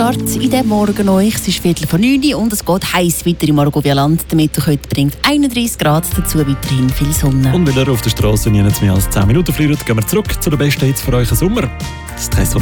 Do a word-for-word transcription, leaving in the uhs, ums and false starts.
Start in diesem Morgen euch. Es ist Viertel vor neun und es geht heiß weiter im Argovia-Land. Der Mittwoch heute bringt einunddreissig Grad, dazu weiterhin viel Sonne. Und weil ihr auf der Straße nicht mehr als zehn Minuten fliegt, gehen wir zurück zu den besten Hits für euch im Sommer. Das